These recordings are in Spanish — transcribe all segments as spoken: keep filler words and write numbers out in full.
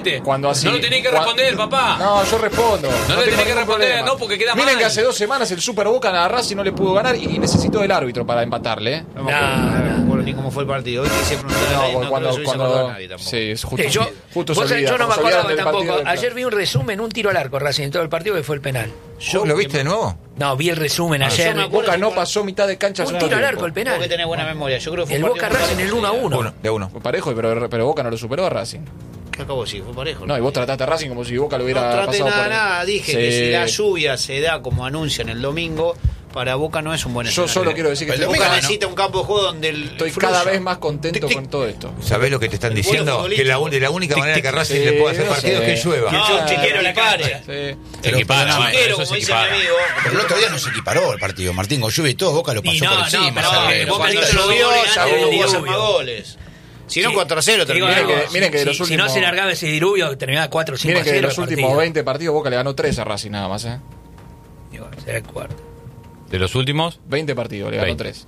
¿viste? Cuando así, no lo tenés que cuando, responder, papá. No, yo respondo. No, no le tenés que responder, problema. No, porque queda Miren mal. que hace dos semanas el Super Boca a Racing no le pudo ganar y necesitó el árbitro para empatarle. ¿eh? No me acuerdo, no, no me acuerdo ni cómo fue el partido. Hoy quise preguntar No, a nadie, porque no cuando, creo que se cuando, acordó a nadie tampoco. sí, es justo, Sí, yo, justo vos se olvida, yo no me se olvidaron acordaba del tampoco. partido, Ayer claro. vi un resumen, un tiro al arco Racing en todo el partido que fue el penal. Yo, ¿Lo viste de nuevo? No, vi el resumen Ah, ayer. yo me acuerdo Boca que no fue- pasó mitad de cancha. Un segundo tiro al tiempo. arco, el penal. Vos que tenés buena memoria. Yo creo que fue El un Boca partido Racing muy el uno a uno. Uno, de uno. Fue parejo, pero, pero Boca no lo superó a Racing. ¿Qué acabó? Sí, fue parejo. No, y vos trataste a Racing como si Boca lo hubiera No traté pasado nada, por... nada. Dije Sí. que si la lluvia se da como anuncian el domingo, para Boca no es un buen Yo escenario. solo quiero decir que El estoy, domingo Boca no. necesita un campo de juego donde el estoy fluya. cada vez más contento Tic, tic. con todo esto. ¿Sabés lo que te están El diciendo? vuelo Que la, un- de la única manera que Racing le puede hacer Sí, partido sí. es que llueva. No, un chiquero la pare. Sí. Pero Equipara, perdóname, bueno, Chiquero, eso como se dice mi equipara. amigo. Pero el otro día no se equiparó el partido. Martín con lluvia y todo, Boca lo pasó Y no, por no, encima. pero ¿sabés? que Boca Cuando hizo los llovió, goles ya antes, no hubo pudo hacer diluvio. más goles. Si no, Sí. cuatro a cero Digo, terminó. Miren que- no, miren que si, los si últimos- no se largaba ese diluvio, terminaba cuatro o cinco Miren a que de cero los el últimos partido. veinte partidos Boca le ganó tres a Racing nada más, ¿eh? Digo, será el cuarto. De los últimos, veinte partidos, le ganó veinte. tres.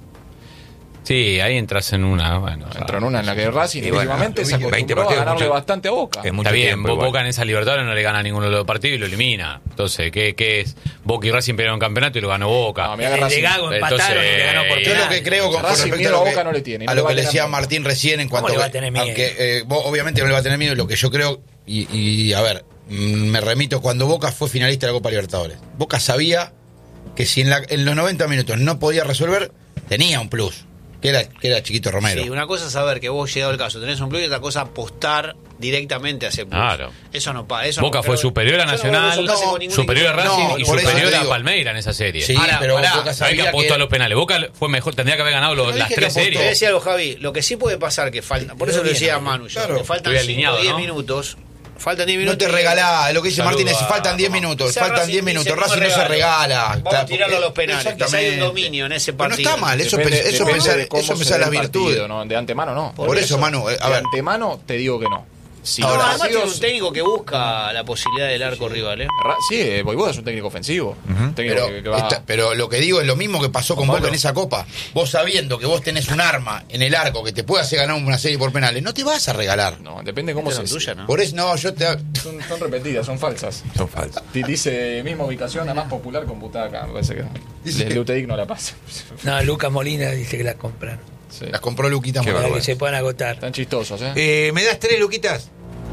sí, ahí entras en una. Bueno, Entró en una en la que Racing Y bueno, últimamente se veinte acostumbró a partidos, ganarle mucho- bastante a Boca. Es mucho está bien, tiempo Bo- igual. Boca en esa Libertadores no le gana a ninguno de los partidos y lo elimina. Entonces, ¿qué, qué es? Boca y Racing pelearon campeonato y lo ganó Boca. No, mirá que El de Racing- Gago empataron Entonces, y le ganó por yo Yo penal. lo que creo con, con Racing respecto miedo a a lo Boca que, no le tiene, no a le lo va que a le tener decía miedo. Martín recién en cuanto le va a a tener miedo? aunque eh, vos obviamente no le va a tener miedo, lo que yo creo y, y a ver, mm, me remito cuando Boca fue finalista de la Copa Libertadores. Boca sabía que si en, la, en los noventa minutos no podía resolver, tenía un plus, que era, que era Chiquito Romero. Sí, una cosa es saber que vos, llegado el caso, tenés un plus y otra cosa apostar directamente a ese plus. Claro. Eso no pasa. Eso Boca no, fue pero- superior a yo no veo Nacional, que eso pase con ningún superior a equipo. Racing No, y por eso superior te a digo. Palmeira en esa serie. Sí, Ahora, pero pará, Boca No hay que sabía apostó que a los penales. Boca fue mejor, tendría que haber ganado los- Pero las dije tres que apostó. Te voy a series. decir algo, Javi. Lo que sí puede pasar, que falta. Por eso Pero le bien, decía a Javi. Manu, yo, Claro. que faltan Estoy alineado, diez ¿no? minutos. Faltan diez no minutos. te regalás, lo que dice Saludo Martínez, a- faltan diez minutos, Quizá faltan Racing diez dice, minutos, no Racing me no se regala. Vamos Está- a tirarlo a los penales. Quizá hay un Exactamente. dominio en ese Pero no partido. está mal, eso, Depende- pens- eso depende pensar, de cómo eso se pensar dé las el partido, virtudes. ¿no? De antemano no. Por, eso, Manu, eh, a de ver, antemano te digo que no. Si Ahora, los Además tiene partidos- un técnico que busca la posibilidad del arco rival, ¿eh? Ra- Sí, eh, Voivoda es un técnico ofensivo. Un técnico pero, que- que va- esta- pero lo que digo es lo mismo que pasó con Boca en esa copa. Vos sabiendo que vos tenés un arma en el arco que te puede hacer ganar una serie por penales, no te vas a regalar. No, depende cómo se... Esta son tuyas, ¿no? Por eso, no, yo te... Son, son repetidas, son falsas. Son falsas. Di- Dice misma ubicación, la más popular computada acá. Me parece que Dice- Le- Leutedic no la pasa. No, Lucas Molina dice que la compraron. Sí. Las compró Luquita Qué Para bárbaro. que se puedan agotar. Están chistosos, ¿eh? Eh, ¿Me das tres, Luquitas?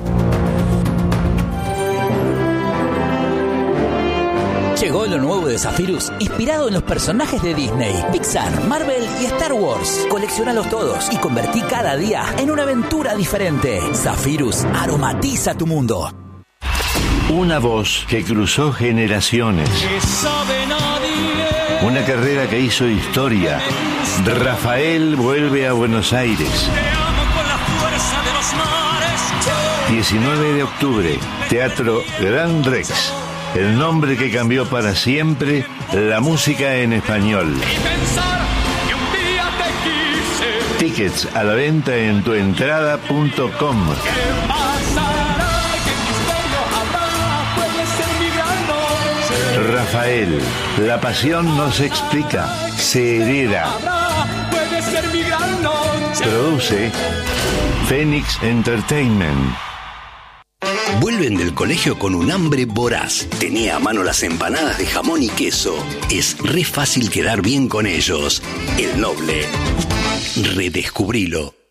Llegó lo nuevo de Zephyrus, inspirado en los personajes de Disney, Pixar, Marvel y Star Wars. Colecciónalos todos y convertí cada día en una aventura diferente. Zephyrus aromatiza tu mundo. Una voz que cruzó generaciones. Una carrera que hizo historia. Rafael vuelve a Buenos Aires. diecinueve de octubre, Teatro Gran Rex. El nombre que cambió para siempre la música en español. Tickets a la venta en tuentrada punto com. Rafael, la pasión no se explica, se hereda. Produce Phoenix Entertainment. Vuelven del colegio con un hambre voraz. Tenía a mano las empanadas de jamón y queso. Es re fácil quedar bien con ellos. El Noble. Redescubrilo.